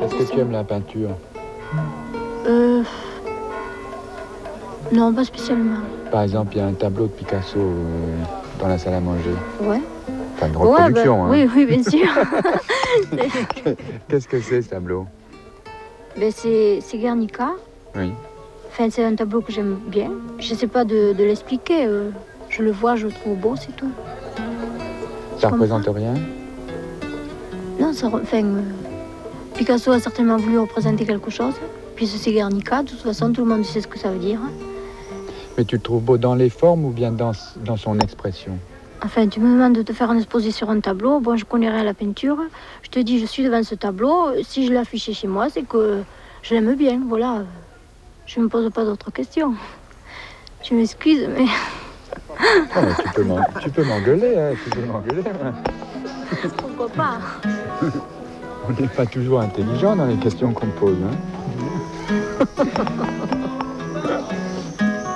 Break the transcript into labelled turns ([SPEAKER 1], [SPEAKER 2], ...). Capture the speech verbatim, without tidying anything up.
[SPEAKER 1] Est-ce que tu aimes la peinture?
[SPEAKER 2] Euh... Non, pas spécialement.
[SPEAKER 1] Par exemple, il y a un tableau de Picasso euh, dans la salle à manger.
[SPEAKER 2] Ouais.
[SPEAKER 1] Enfin, une reproduction,
[SPEAKER 2] ouais, bah,
[SPEAKER 1] hein.
[SPEAKER 2] Oui, oui, bien sûr.
[SPEAKER 1] Qu'est-ce que c'est, ce tableau?
[SPEAKER 2] Ben, c'est, c'est Guernica.
[SPEAKER 1] Oui.
[SPEAKER 2] Enfin, c'est un tableau que j'aime bien. Je ne sais pas de, de l'expliquer. euh, Je le vois, je le trouve beau, c'est tout.
[SPEAKER 1] Ça
[SPEAKER 2] Tu
[SPEAKER 1] représente
[SPEAKER 2] comprends?
[SPEAKER 1] rien?
[SPEAKER 2] Non, ça, re- enfin, euh, Picasso a certainement voulu représenter quelque chose. Puis c'est Guernica, de toute façon, tout le monde sait ce que ça veut dire.
[SPEAKER 1] Mais tu le trouves beau dans les formes ou bien dans, dans son expression?
[SPEAKER 2] Enfin, tu me demandes de te faire un exposé sur un tableau. Bon, je connais rien à la peinture. Je te dis, je suis devant ce tableau. Si je l'ai affiché chez moi, c'est que je l'aime bien. Voilà. Je ne me pose pas d'autres questions. Je m'excuse, mais...
[SPEAKER 1] Ah, mais tu peux m'en- tu peux m'engueuler, hein, tu peux m'engueuler. Hein.
[SPEAKER 2] Pourquoi pas?
[SPEAKER 1] On n'est pas toujours intelligent dans les questions qu'on pose. Hein.